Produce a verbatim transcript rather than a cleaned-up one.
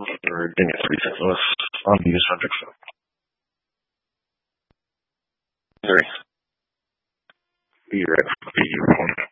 or give me thirty cents on this on these subjects. Sorry. Be right. Be your phone.